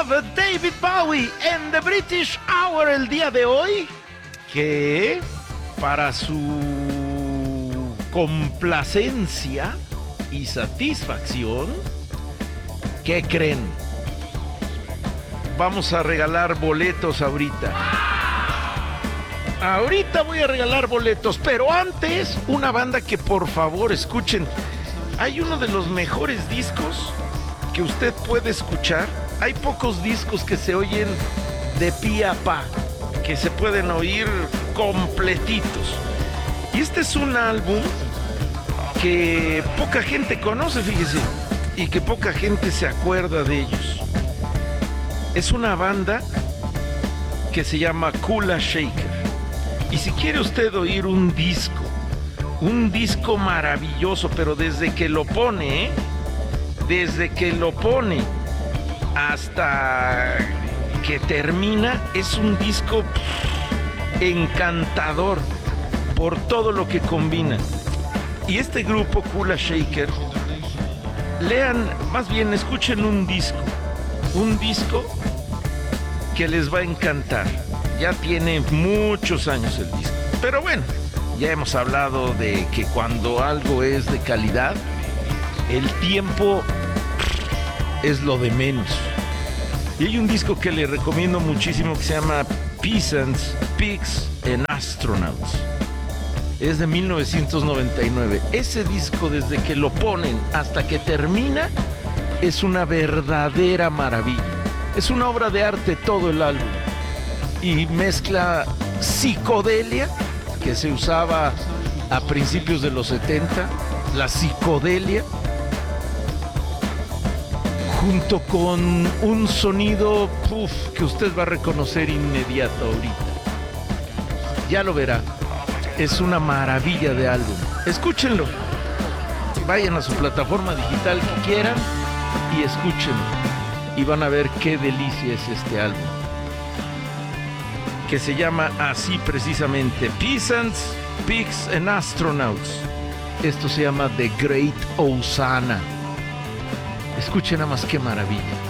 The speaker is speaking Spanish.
have David Bowie en The British Hour el día de hoy, que para su complacencia y satisfacción, ¿qué creen? Vamos a regalar boletos ahorita. Ahorita voy a regalar boletos, pero antes, una banda que por favor escuchen. Hay uno de los mejores discos que usted puede escuchar. Hay pocos discos que se oyen de pie a pa, que se pueden oír completitos. Y este es un álbum que poca gente conoce, fíjese, y que poca gente se acuerda de ellos. Es una banda que se llama Kula Shaker. Y si quiere usted oír un disco maravilloso, pero desde que lo pone, hasta que termina, es un disco encantador por todo lo que combina. Y este grupo Kula Shaker, escuchen un disco que les va a encantar. Ya tiene muchos años el disco, pero bueno, ya hemos hablado de que cuando algo es de calidad, el tiempo es lo de menos. Y hay un disco que le recomiendo muchísimo que se llama Peasants, Pigs and Astronauts. Es de 1999. Ese disco, desde que lo ponen hasta que termina, es una verdadera maravilla. Es una obra de arte todo el álbum. Y mezcla psicodelia, que se usaba a principios de los 70, la psicodelia, junto con un sonido que usted va a reconocer inmediato ahorita. Ya lo verá. Es una maravilla de álbum. Escúchenlo. Vayan a su plataforma digital que quieran y escúchenlo. Y van a ver qué delicia es este álbum, que se llama así precisamente, Peasants, Pigs and Astronauts. Esto se llama The Great Hosanna. Escuchen nada más qué maravilla.